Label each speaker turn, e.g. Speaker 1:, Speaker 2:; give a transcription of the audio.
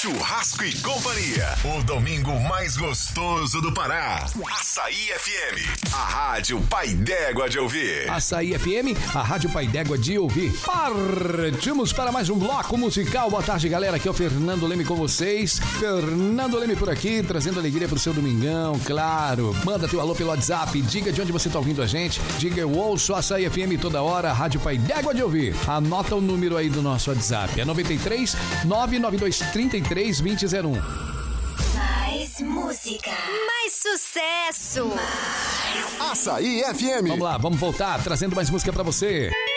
Speaker 1: Churrasco e Companhia, o domingo mais gostoso do Pará. Açaí FM, a rádio pai d'égua de ouvir.
Speaker 2: Açaí FM, a rádio pai d'égua de ouvir. Partimos para mais um bloco musical. Boa tarde, galera. Aqui é o Fernando Leme com vocês. Fernando Leme por aqui, trazendo alegria pro seu domingão, claro. Manda teu alô pelo WhatsApp, diga de onde você tá ouvindo a gente. Diga eu ouço Açaí FM toda hora, a rádio pai d'égua de ouvir. Anota o número aí do nosso WhatsApp. É 93 992 33 2001.
Speaker 3: Mais música. Mais sucesso.
Speaker 1: Açaí FM.
Speaker 2: Vamos lá, vamos voltar trazendo mais música pra você.